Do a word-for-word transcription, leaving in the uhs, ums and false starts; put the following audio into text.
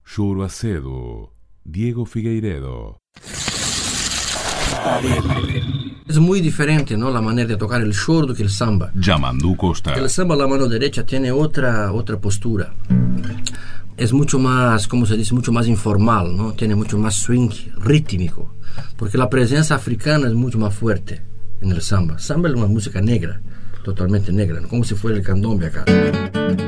Choro Acedo, Diego Figueiredo. Es muy diferente, ¿no?, la manera de tocar el choro que el samba. Yamandu Costa. El samba, la mano derecha, tiene otra, otra postura. Es mucho más, como se dice, mucho más informal, ¿no? Tiene mucho más swing rítmico, porque la presencia africana es mucho más fuerte en el samba. Samba es una música negra, totalmente negra, ¿no?, como si fuera el candombe acá.